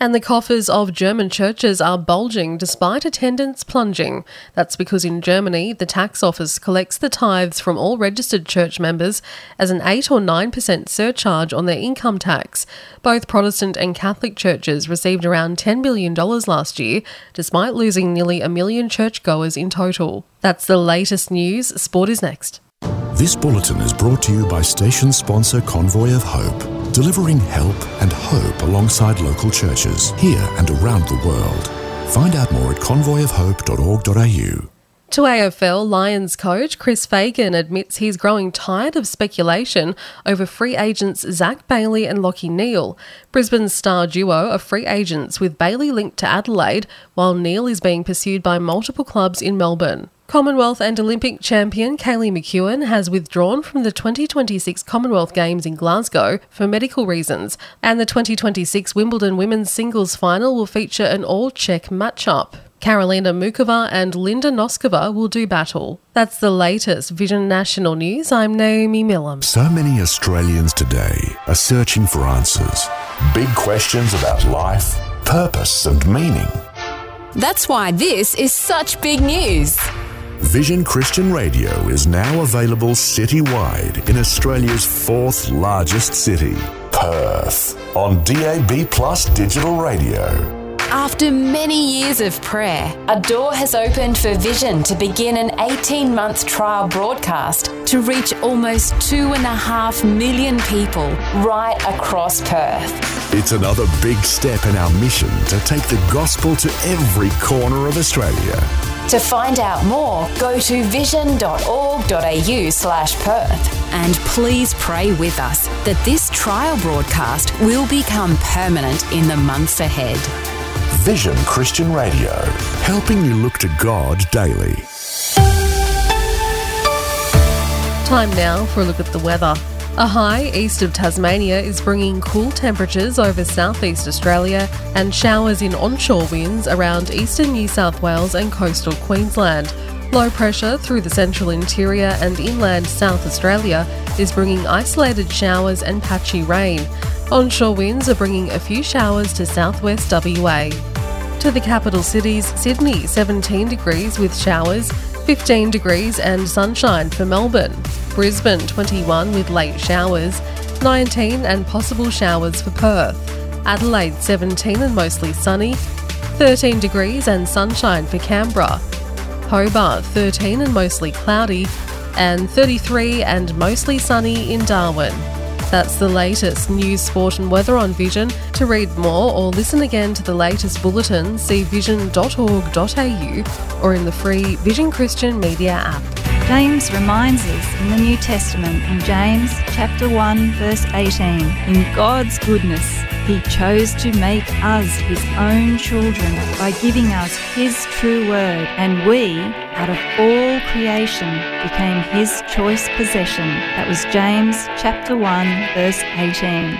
And the coffers of German churches are bulging despite attendance plunging. That's because in Germany, the tax office collects the tithes from all registered church members as an 8 or 9% surcharge on their income tax. Both Protestant and Catholic churches received around $10 billion last year, despite losing nearly 1 million churchgoers in total. That's the latest news. Sport is next. This bulletin is brought to you by station sponsor Convoy of Hope, delivering help and hope alongside local churches here and around the world. Find out more at convoyofhope.org.au. To AFL, Lions coach Chris Fagan admits he's growing tired of speculation over free agents Zach Bailey and Lachie Neale. Brisbane's star duo are free agents, with Bailey linked to Adelaide, while Neale is being pursued by multiple clubs in Melbourne. Commonwealth and Olympic champion Kaylee McEwen has withdrawn from the 2026 Commonwealth Games in Glasgow for medical reasons, and the 2026 Wimbledon women's singles final will feature an all-Czech matchup. Karolina Muchova and Linda Noskova will do battle. That's the latest Vision National News. I'm Naomi Millam. So many Australians today are searching for answers. Big questions about life, purpose and meaning. That's why this is such big news. Vision Christian Radio is now available citywide in Australia's 4th largest city, Perth, on DAB+ digital radio. After many years of prayer, a door has opened for Vision to begin an 18-month trial broadcast to reach almost 2.5 million people right across Perth. It's another big step in our mission to take the gospel to every corner of Australia. To find out more, go to vision.org.au/Perth. And please pray with us that this trial broadcast will become permanent in the months ahead. Vision Christian Radio, helping you look to God daily. Time now for a look at the weather. A high east of Tasmania is bringing cool temperatures over southeast Australia and showers in onshore winds around eastern New South Wales and coastal Queensland. Low pressure through the central interior and inland South Australia is bringing isolated showers and patchy rain. Onshore winds are bringing a few showers to southwest WA. To the capital cities, Sydney 17 degrees with showers, 15 degrees and sunshine for Melbourne. Brisbane 21 with late showers, 19 and possible showers for Perth. Adelaide 17 and mostly sunny, 13 degrees and sunshine for Canberra. Hobart 13 and mostly cloudy, and 33 and mostly sunny in Darwin. That's the latest news, sport and weather on Vision. To read more or listen again to the latest bulletin, see vision.org.au or in the free Vision Christian Media app. James reminds us in the New Testament in James chapter 1 verse 18, in God's goodness he chose to make us his own children by giving us his true word, and we, out of all creation, became his choice possession. That was James chapter 1 verse 18.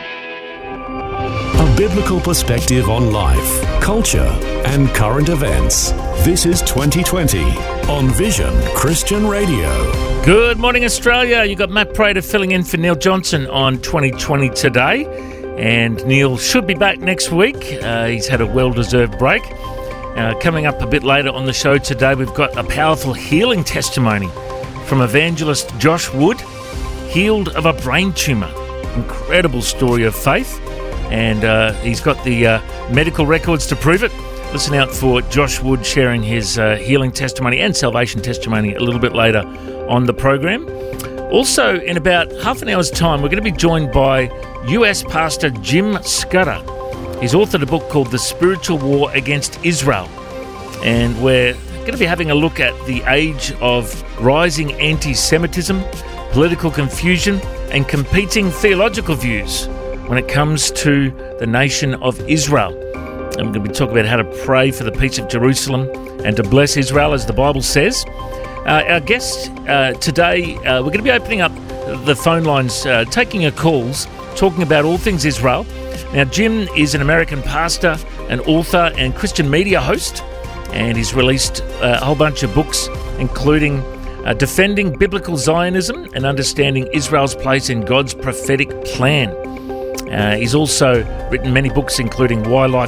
A biblical perspective on life, culture and current events. This is 2020 on Vision Christian Radio. Good morning, Australia. You've got Matt Prater filling in for Neil Johnson on 2020 today. And Neil should be back next week. He's had a well-deserved break. Coming up a bit later on the show today, we've got a powerful healing testimony from evangelist Josh Wood, healed of a brain tumour. Incredible story of faith. And he's got the medical records to prove it. Listen out for Josh Wood sharing his healing testimony and salvation testimony a little bit later on the program. Also, in about half an hour's time, we're going to be joined by US pastor Jim Scudder. He's authored a book called The Spiritual War Against Israel. And we're going to be having a look at the age of rising anti-Semitism, political confusion, and competing theological views when it comes to the nation of Israel. And we're going to be talking about how to pray for the peace of Jerusalem and to bless Israel, as the Bible says. Our guest today, we're going to be opening up the phone lines, taking your calls, talking about all things Israel. Now, Jim is an American pastor, an author and Christian media host, and he's released a whole bunch of books, including Defending Biblical Zionism and Understanding Israel's Place in God's Prophetic Plan. He's also written many books, including Why Life